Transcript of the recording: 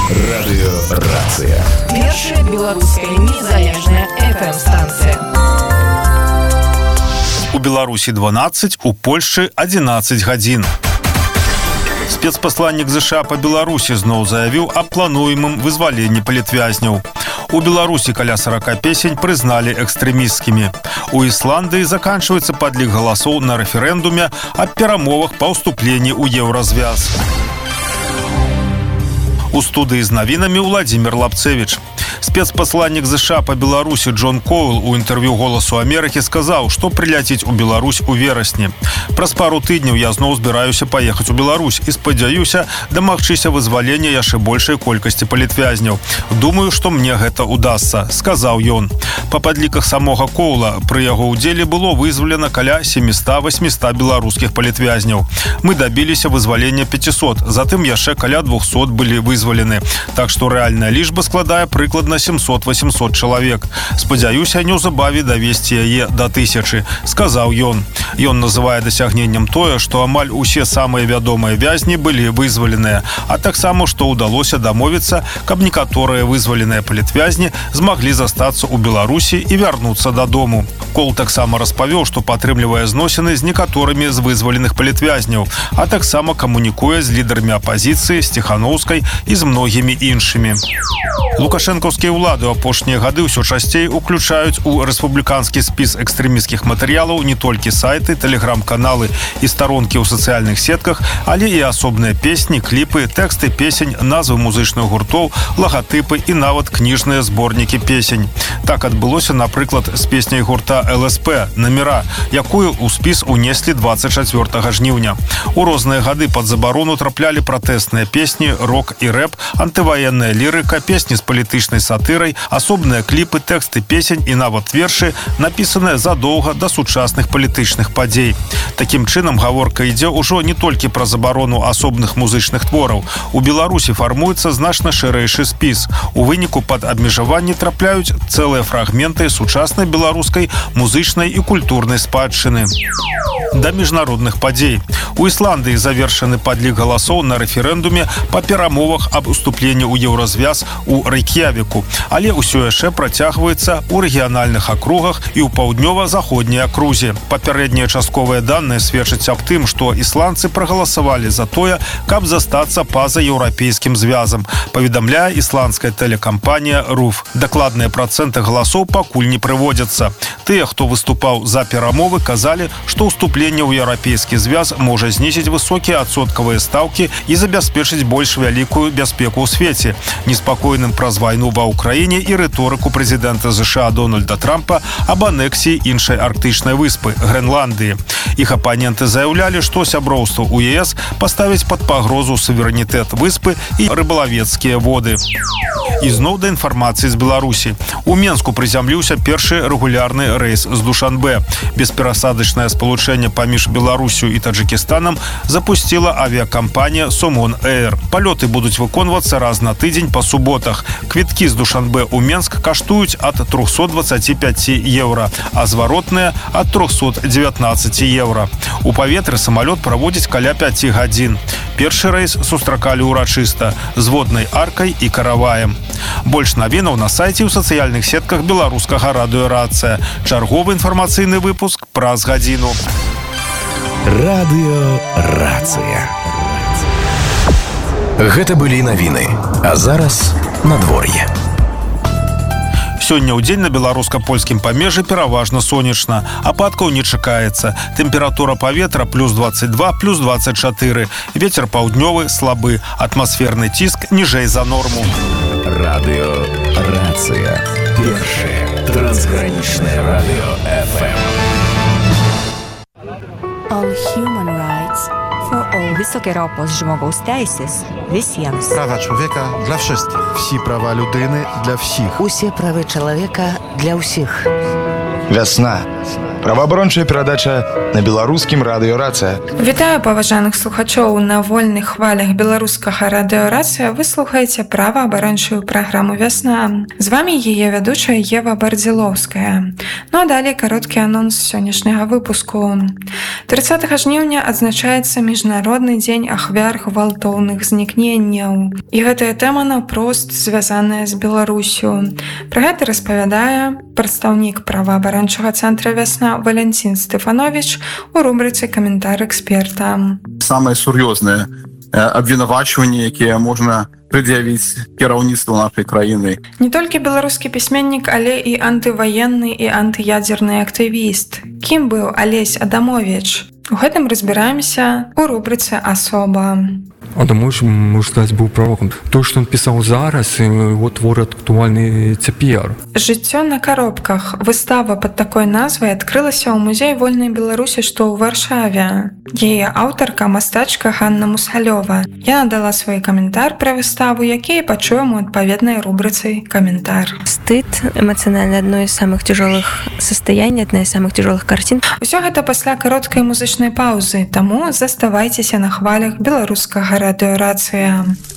Радыёрацыя. Першая беларуская незалежная FM-станцыя. У Беларусі 12, у Польшчы 11 гадзін. Спецпасланнік ЗША па Беларусі зноў заявіў аб плануемым вызваленні палітвязняў. У Беларусі каля 40 песень прызналі экстрэмісцкімі. У Ісландыі заканчваецца падлік галасоў на рэферэндуме аб перамовах па ўступленні ў Еўразвяз. У студыі з навінамі Владзімір Лапцевіч. Спецпасланнік ЗША па Беларусі Джон Коул у інтэрв'ю «Голосу Амерыкі» сказаў, што прыляціць у Беларусь у верасні. Праз пару тыдняў я зноў збіраюся паехаць у Беларусь і спадзяюся дамагчыся вызвалення яшчэ большай колькасці палітвязняў. Думаю, што мне гэта ўдасца, сказаў ён. Па падліках самога Коула пры яго ўдзеле было вызвалена каля 700-800 беларускіх палітвязняў. Мы дабіліся вызвалення 500, затым яшчэ каля 200 былі вызвалены. Так што рэальная лічба складае прыкладна 700-800 чалавек. Спадзяюся, неўзабаве давесці яе да 1000, сказаў ён. Ён называе дасягненнем тое, што амаль усе самыя вядомыя вязні былі вызваленыя, а таксама, што ўдалося дамовіцца, каб некаторыя вызваленыя палітвязні змаглі застацца ў Беларусі і вярнуцца дадому. Кол таксама распавёў, што падтрымлівае зносіны з некаторымі з вызваленых палітвязняў, а таксама камунікуе з лідарамі апазіцыі, з Ціханаўскай і з многімі іншымі. Лукашэнкаўскія ўлады ў апошнія гады ўсё часцей уключаюць у рэспубліканскі спіс экстрэмісцкіх матэрыялаў не толькі сайты, тэлеграм-каналы і старонкі ў сацыяльных сетках, але і асобныя песні, кліпы, тэксты песень, назвы музычных гуртоў, лагатыпы і нават кніжныя зборнікі песень. Так адбылося, напрыклад, з песняй гурта ЛСП «Намера», якую ў спіс унеслі 24 жніўня. У розныя гады пад забарону траплялі пратэсныя песні, рок і рэп, антываенная лірыка, песні з палітычнай сатырай, асобныя кліпы, тэксты песень і нават вершы, напісаныя задоўга да сучасных палітычных падзей. Такім чынам, гаворка ідзе ўжо не толькі пра забарону асобных музычных твораў. У Беларусі фармуецца значна шырэйшы спіс. У выніку пад абмежаванні трапляюць цэлыя фрагменты сучаснай беларускай музычнай і культурнай спадчыны. Да міжнародных падзей. У Ісландыі завершаны падлік галасоў на рэферэндуме па перамовах аб уступленні ў Еўразвяз у Рэйк'явіку, але ўсё яшчэ працягваецца ў рэгіянальных акругах і ў паўднёва-заходняй акрузе. Папярэднія частковыя даныя сведчаць аб тым, што ісландцы прагаласавалі за тое, каб застацца па-за еўрапейскім звязам, паведамляе ісландская тэлекампанія РУФ. Дакладныя працэнты галасоў пакуль не прыводзяцца. Тыя, хто выступаў за перамовы, казалі, што ўступленне ў еўрапейскі звяз можа знізіць высокія адсоткавыя стаўкі і забяспечыць больш вялікую бяспеку ў свеце. Неспакойным праз вайну ва ўкраіне і рыторыку прэзідэнта ЗША Дональда Трампа аб анексіі іншай арктычнай выспы – Грэнландыі. Іх апаненты заяўлялі, што сяброўства ў ЕС паставіць пад пагрозу суверэнітэт выспы і рыбалавецкія воды. І зноў да інфармацыі з Беларусі. У Менску прызямліўся першы рэгулярны рэйс з Душанбе. Бесперасадачнае спалучэнне паміж Беларусю і Таджыкістанам запусціла авіакампанія Сомон Эйр. Палёты будуць выконвацца раз на тыдзень па суботах. Квіткі з Душанбе ў Менск каштуюць ад 325 еўра, а зваротныя ад 319 еўра. У паветры самалёт праводзіць каля 5 гадзін. Першы рэйс сустракалі ўрачыста з воднай аркай і караваем. Больш навінаў на сайце ў сацыяльных сетках беларускага радыёрацыя. Чарговы інфармацыйны выпуск праз гадзіну. Радыёрацыя. Гэта былі навіны. А зараз надвор'е. Сёння ў дзень на беларуска-польскім памежжы пераважна сонечна. Ападкаў не чакаецца. Тэмпература паветра плюс 22, плюс 24. Вецер паўднёвы, слабы. Атмасферны ціск ніжэй за норму. Радыёрацыя. Першае трансгранічнае радыё FM. All human rights for all. Wysokie ropos żmogą stejsys, wysjans. Права чоловіка для всіх. Всі права людини для всіх. Усі прави чоловіка для всіх. Весна. Праваабарончая перадача на беларускім радыёрацыя. Вітаю паважаных слухачоў на вольных хвалях беларускага радыёрацыя. Вы слухаеце праваабарончую праграму «Вясна». З вами яе вядучая Ева Бардзілоўская. Ну а далей кароткі анонс сённяшняга выпуску. 30 жніўня адзначаецца міжнародны дзень ахвяр гвалтоўных знікненняў. І гэтая тэма наўпрост звязаная з Беларусю. Пра гэта распавядае прадстаўнік праваабарончага цэнтра «Вясна» Валентин Стефанович у рубрицы «Комментарий эксперта». Самое сур'ёзнае абвінавачванне, якія можна пред'явіць кіраўніцтву нашай краіны. Не толькі беларускі пісьменнік, але і антываенны і антыядзерны актывіст. Кім быў Алесь Адамович? У гэтым разбіраемся у рубрицы «Асоба». Адамович, можна сказаць, быў пророкам. То, што ён пісаў зараз, его творы актуальны цяпер. «Жыццё на коробках». Выстава пад такой назвай адкрылася ў музеі вольнай Беларусі, што ў Варшаве. Яе аўтарка, мастачка Ганна Мусалёва. Яна дала свой каментар пра выставу, які пачуем у адпаведнай рубрыцы «Комментар». Стыд эмоционально одно из самых тяжелых состояний, одна из самых тяжелых картин. Усё гэта пасля кароткай музычнай паўзы, таму заставайцеся на хвалях беларускага радыёрацыя.